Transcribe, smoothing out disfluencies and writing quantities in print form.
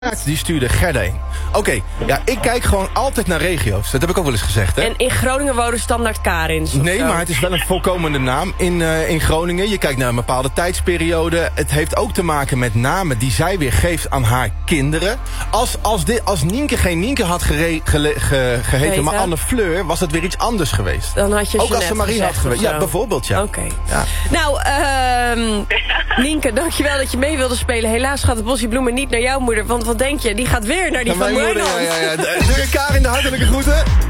Die stuurde Gerda in. Oké, ja, ik kijk gewoon altijd naar regio's. Dat heb ik ook wel eens gezegd, hè? En in Groningen wonen standaard Karins? Nee, maar het is wel een voorkomende naam in Groningen. Je kijkt naar een bepaalde tijdsperiode. Het heeft ook te maken met namen die zij weer geeft aan haar kinderen. Als Nienke geen Nienke had geheten, maar Anne Fleur, was het weer iets anders geweest. Dan had je ook als ze Marie had geweest. Ja, bijvoorbeeld, ja. Oké. Ja. Nou, Nienke, dankjewel dat je mee wilde spelen. Helaas gaat het bosje bloemen niet naar jouw moeder. Want wat denk je? Die gaat weer naar die van Wijnand. Ja. Doe je Karin de hartelijke groeten?